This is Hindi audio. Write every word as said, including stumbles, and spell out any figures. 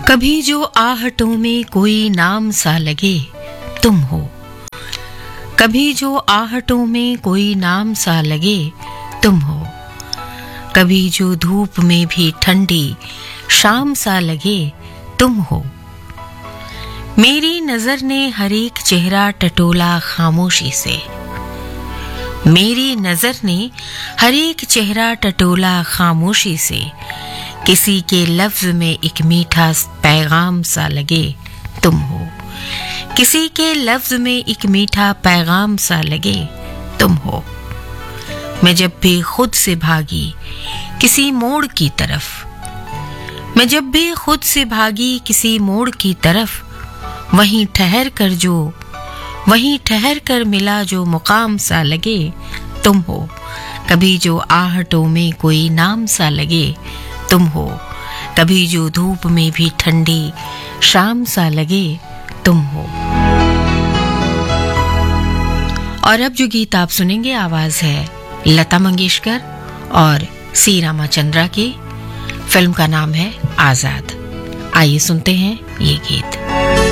कभी जो आहटों में कोई नाम सा लगे तुम हो, कभी जो आहटों में कोई नाम सा लगे तुम हो, कभी जो धूप में भी ठंडी शाम सा लगे तुम हो। मेरी नजर ने हर एक चेहरा टटोला खामोशी से, मेरी नजर ने हर एक चेहरा टटोला खामोशी से, किसी के लफ्ज में एक मीठा पैगाम सा लगे तुम हो, किसी के लफ्ज में एक मीठा पैगाम सा लगे तुम हो। मैं जब भी खुद से भागी किसी मोड़ की तरफ, मैं जब भी खुद से भागी किसी मोड़ की तरफ, वहीं ठहर कर जो वहीं ठहर कर मिला जो मुकाम सा लगे तुम हो। कभी जो आहटों में कोई नाम सा लगे तुम हो, कभी जो धूप में भी ठंडी शाम सा लगे तुम हो। और अब जो गीत आप सुनेंगे आवाज है लता मंगेशकर और सी रामाचंद्रा की। फिल्म का नाम है आजाद। आइए सुनते हैं ये गीत।